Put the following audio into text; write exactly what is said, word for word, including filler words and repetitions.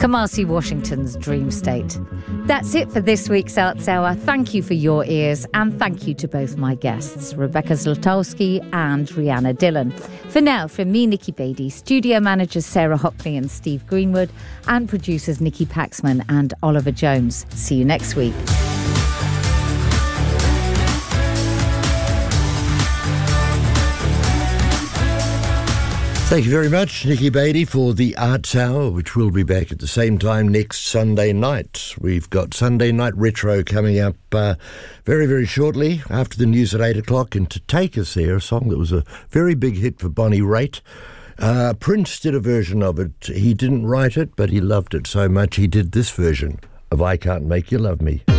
Kamasi Washington's Dream State. That's it for this week's Arts Hour. Thank you for your ears, and thank you to both my guests, Rebecca Zlotowski and Rhianna Dillon. For now, from me, Nikki Beattie, studio managers Sarah Hockley and Steve Greenwood, and producers Nikki Paxman and Oliver Jones. See you next week. Thank you very much, Nikki Beattie, for the Arts Hour, which will be back at the same time next Sunday night. We've got Sunday Night Retro coming up uh, very, very shortly after the news at eight o'clock. And to take us there, a song that was a very big hit for Bonnie Raitt. Uh, Prince did a version of it. He didn't write it, but he loved it so much he did this version of I Can't Make You Love Me.